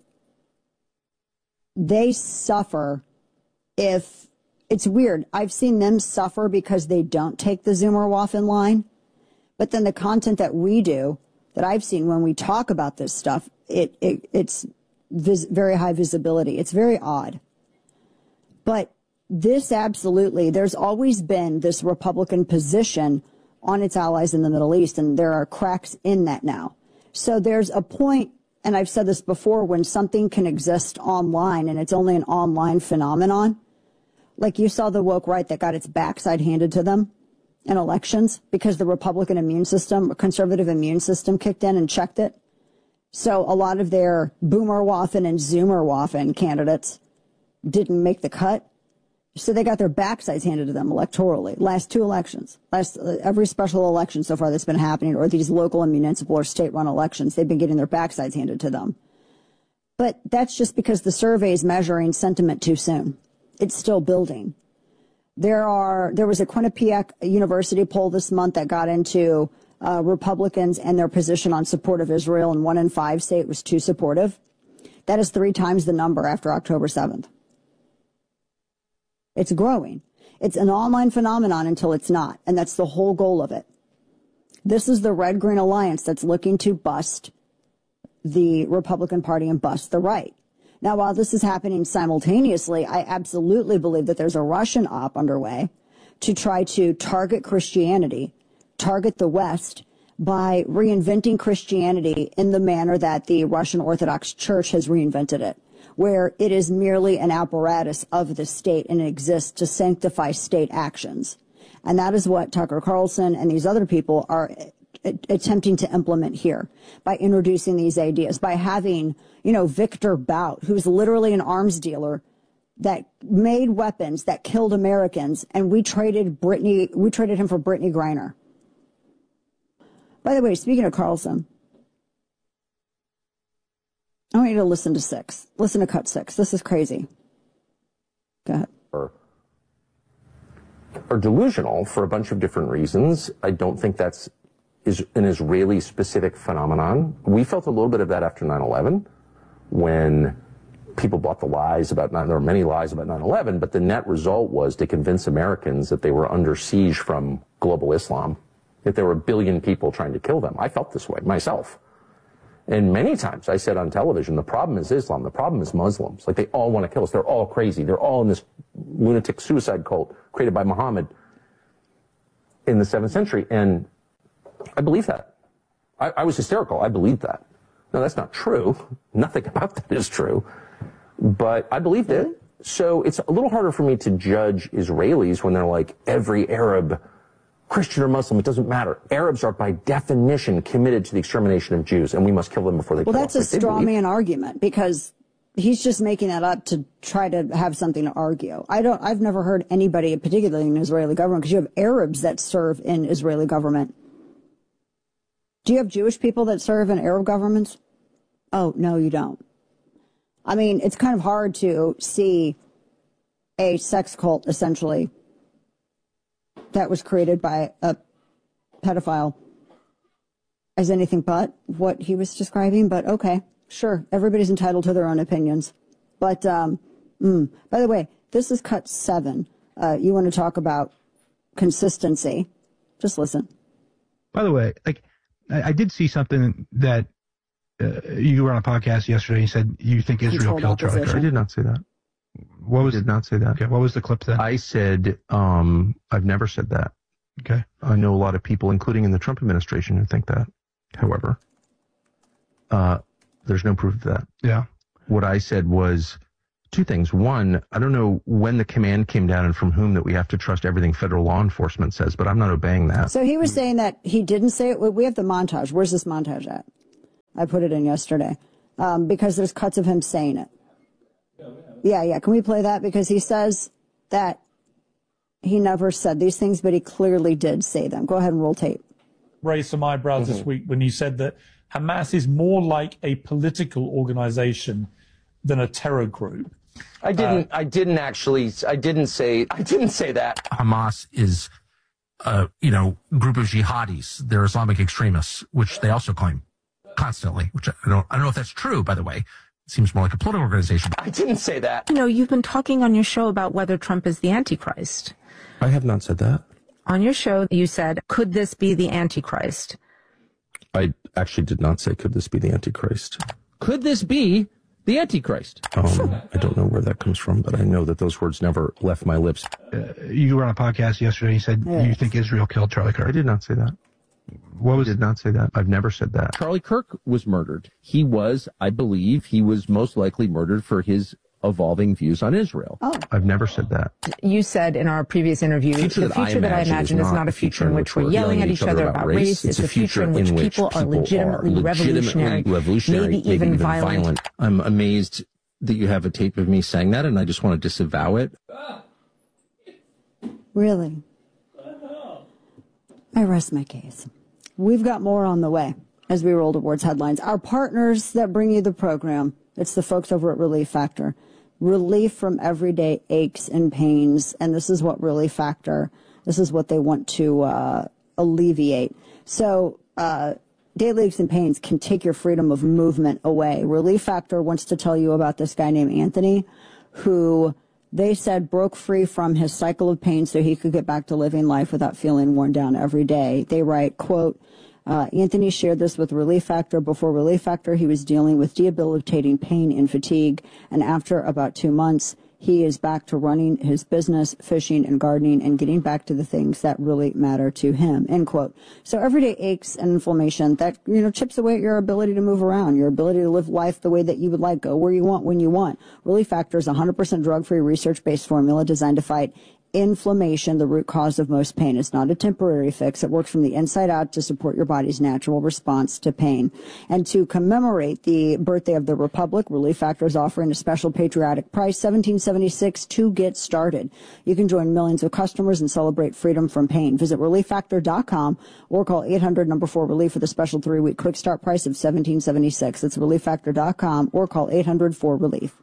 they suffer if it's weird. I've seen them suffer because they don't take the Zoomer-Waffen line. But then the content that we do, that I've seen when we talk about this stuff, it's very high visibility. It's very odd. But this absolutely, there's always been this Republican position on its allies in the Middle East, and there are cracks in that now. So there's a point, and I've said this before, when something can exist online and it's only an online phenomenon. Like you saw the woke right that got its backside handed to them in elections because the Republican immune system, conservative immune system kicked in and checked it. So a lot of their Boomer-Waffen and Zoomer-Waffen candidates didn't make the cut. So they got their backsides handed to them electorally. Last two elections, every special election so far that's been happening, or these local and municipal or state-run elections, they've been getting their backsides handed to them. But that's just because the survey is measuring sentiment too soon. It's still building. There was a Quinnipiac University poll this month that got into Republicans and their position on support of Israel, and 1 in 5 say it was too supportive. That is 3 times the number after October 7th. It's growing. It's an online phenomenon until it's not, and that's the whole goal of it. This is the Red Green Alliance that's looking to bust the Republican Party and bust the right. Now, while this is happening simultaneously, I absolutely believe that there's a Russian op underway to try to target Christianity, target the West, by reinventing Christianity in the manner that the Russian Orthodox Church has reinvented it, where it is merely an apparatus of the state and it exists to sanctify state actions. And that is what Tucker Carlson and these other people are attempting to implement here by introducing these ideas, by having, Victor Bout, who's literally an arms dealer that made weapons that killed Americans, and we traded him for Brittany Griner. By the way, speaking of Carlson, I want you to listen to 6. Listen to cut 6. This is crazy. Go ahead. Are delusional for a bunch of different reasons. I don't think that's an Israeli-specific phenomenon. We felt a little bit of that after 9/11, when people bought the lies about there were many lies about 9/11, but the net result was to convince Americans that they were under siege from global Islam, that there were 1 billion people trying to kill them. I felt this way myself. And many times I said on television, the problem is Islam, the problem is Muslims. Like, they all want to kill us. They're all crazy. They're all in this lunatic suicide cult created by Muhammad in the 7th century. And I believe that. I was hysterical. I believed that. No, that's not true. Nothing about that is true. But I believed it. So it's a little harder for me to judge Israelis when they're like, every Arab, Christian or Muslim, it doesn't matter. Arabs are by definition committed to the extermination of Jews, and we must kill them before they kill us. Well, that's a straw man argument, because he's just making that up to try to have something to argue. I've never heard anybody, particularly in the Israeli government, because you have Arabs that serve in Israeli government. Do you have Jewish people that serve in Arab governments? Oh, no, you don't. I mean, it's kind of hard to see a sex cult, essentially, that was created by a pedophile as anything but what he was describing. But okay, sure, everybody's entitled to their own opinions. But by the way, this is cut 7. You want to talk about consistency? Just listen. By the way, like I did see something that you were on a podcast yesterday. You said you think Israel killed Charlie Kirk. I did not say that. What was? I did not say that. Okay, what was the clip then? I said I've never said that. Okay. I know a lot of people, including in the Trump administration, who think that. However, there's no proof of that. Yeah. What I said was 2 things. One, I don't know when the command came down and from whom that we have to trust everything federal law enforcement says, but I'm not obeying that. So he was saying that he didn't say it. We have the montage. Where's this montage at? I put it in yesterday because there's cuts of him saying it. Yeah. Can we play that? Because he says that he never said these things, but he clearly did say them. Go ahead and roll tape. Raised some eyebrows this week when you said that Hamas is more like a political organization than a terror group. I didn't say that. Hamas is group of jihadis. They're Islamic extremists, which they also claim constantly, which I don't know if that's true, by the way. It seems more like a political organization. I didn't say that. You've been talking on your show about whether Trump is the Antichrist. I have not said that. On your show, you said, could this be the Antichrist? I actually did not say, could this be the Antichrist? Could this be the Antichrist? I don't know where that comes from, but I know that those words never left my lips. You were on a podcast yesterday. You said you think Israel killed Charlie Kirk. I did not say that. I did not say that. I've never said that. Charlie Kirk was murdered. I believe he was most likely murdered for his evolving views on Israel. Oh. I've never said that. You said in our previous interview, the future that I imagine is not a future in which we're yelling at each other about race. It's a future in which people are legitimately revolutionary, maybe even violent. I'm amazed that you have a tape of me saying that, and I just want to disavow it. Really? I rest my case. We've got more on the way as we roll towards headlines. Our partners that bring you the program, it's the folks over at Relief Factor. Relief from everyday aches and pains, and this is what Relief Factor, this is what they want to alleviate. So daily aches and pains can take your freedom of movement away. Relief Factor wants to tell you about this guy named Anthony, who they said broke free from his cycle of pain so he could get back to living life without feeling worn down every day. They write, quote, Anthony shared this with Relief Factor. Before Relief Factor, he was dealing with debilitating pain and fatigue. And after about 2 months, he is back to running his business, fishing and gardening, and getting back to the things that really matter to him, end quote. So everyday aches and inflammation, that, chips away at your ability to move around, your ability to live life the way that you would like, go where you want, when you want. Relief Factor is a 100% drug-free, research-based formula designed to fight inflammation, the root cause of most pain. It's not a temporary fix. It works from the inside out to support your body's natural response to pain. And to commemorate the birthday of the Republic, Relief Factor is offering a special patriotic price, $17.76 to get started. You can join millions of customers and celebrate freedom from pain. Visit ReliefFactor.com or call 800-4RELIEF for the special 3-week quick start price of $17.76. That's ReliefFactor.com or call 800-4RELIEF.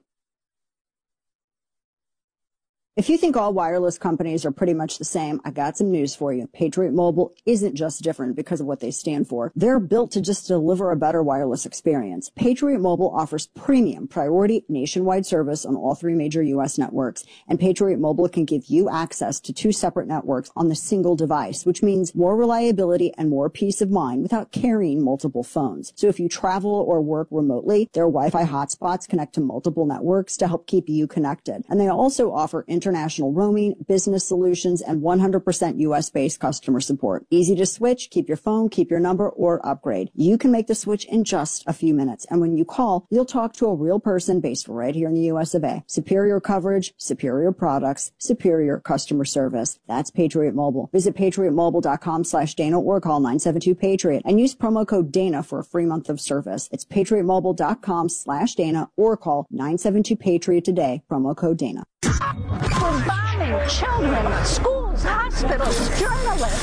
If you think all wireless companies are pretty much the same, I got some news for you. Patriot Mobile isn't just different because of what they stand for. They're built to just deliver a better wireless experience. Patriot Mobile offers premium priority nationwide service on all 3 major U.S. networks. And Patriot Mobile can give you access to 2 separate networks on the single device, which means more reliability and more peace of mind without carrying multiple phones. So if you travel or work remotely, their Wi-Fi hotspots connect to multiple networks to help keep you connected. And they also offer international roaming, business solutions, and 100% U.S.-based customer support. Easy to switch, keep your phone, keep your number, or upgrade. You can make the switch in just a few minutes. And when you call, you'll talk to a real person based right here in the U.S. of A. Superior coverage, superior products, superior customer service. That's Patriot Mobile. Visit patriotmobile.com/Dana or call 972-PATRIOT and use promo code Dana for a free month of service. It's patriotmobile.com/Dana or call 972-PATRIOT today, promo code Dana. We're bombing children, schools, hospitals, journalists.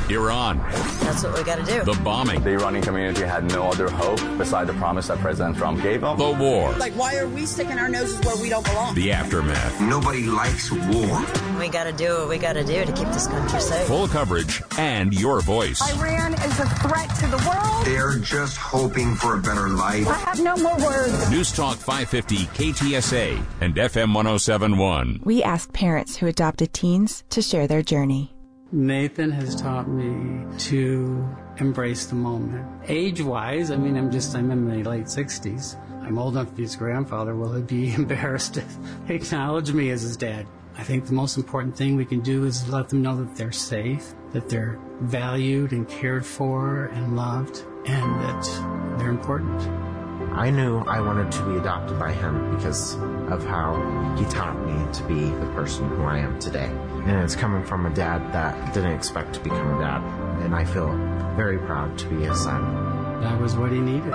Iran. That's what we got to do. The bombing. The Iranian community had no other hope beside the promise that President Trump gave them. The war. Like, why are we sticking our noses where we don't belong? The aftermath. Nobody likes war. We got to do what we got to do to keep this country safe. Full coverage and your voice. Iran is a threat to the world. They're just hoping for a better life. I have no more words. News Talk 550 KTSA and FM 107.1. We asked parents who adopted teens to share their journey. Nathan has taught me to embrace the moment. Age-wise, I'm in my late 60s. I'm old enough to be his grandfather. Will he be embarrassed to acknowledge me as his dad? I think the most important thing we can do is let them know that they're safe, that they're valued and cared for and loved, and that they're important. I knew I wanted to be adopted by him because of how he taught me to be the person who I am today. And it's coming from a dad that didn't expect to become a dad. And I feel very proud to be his son. That was what he needed.